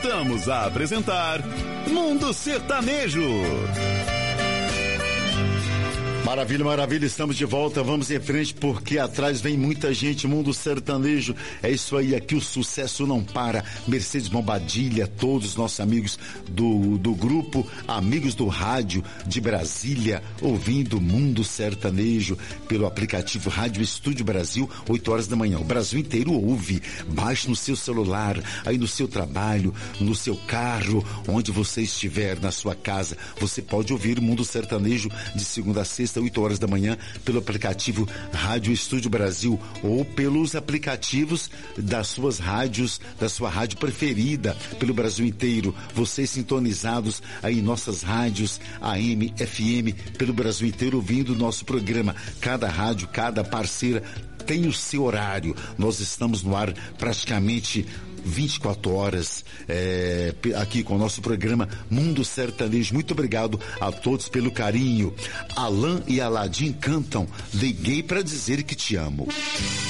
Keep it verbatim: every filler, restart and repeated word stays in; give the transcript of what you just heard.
voltamos a apresentar Mundo Sertanejo. Maravilha, maravilha, estamos de volta, vamos em frente porque atrás vem muita gente, Mundo Sertanejo, é isso aí, aqui o sucesso não para. Mercedes Bombadilha, todos os nossos amigos do, do grupo, amigos do rádio de Brasília, ouvindo Mundo Sertanejo pelo aplicativo Rádio Estúdio Brasil, oito horas da manhã, o Brasil inteiro ouve, baixe no seu celular, aí no seu trabalho, no seu carro, onde você estiver, na sua casa, você pode ouvir Mundo Sertanejo de segunda a sexta, oito horas da manhã, pelo aplicativo Rádio Estúdio Brasil ou pelos aplicativos das suas rádios, da sua rádio preferida pelo Brasil inteiro. Vocês sintonizados aí em nossas rádios A M, F M, pelo Brasil inteiro, ouvindo o nosso programa. Cada rádio, cada parceira tem o seu horário. Nós estamos no ar praticamente vinte e quatro horas é, aqui com o nosso programa Mundo Sertanejo. Muito obrigado a todos pelo carinho. Alan e Aladim cantam Liguei pra Dizer Que Te Amo.